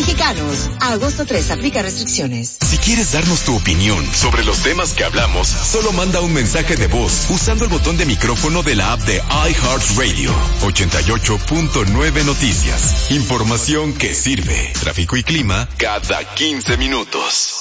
mexicanos. A agosto 3 aplica restricciones. Si quieres darnos tu opinión sobre los temas que hablamos, solo manda un mensaje de voz usando el botón de micrófono de la app de iHeartRadio. 88.9 Noticias. Información que sirve. Tráfico y clima cada 15 minutos.